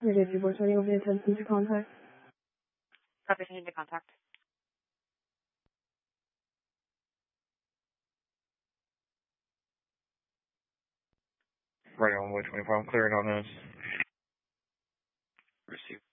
Radio 220 over the attention to contact. Attention to contact. Right on way 25, clearing on this. Receive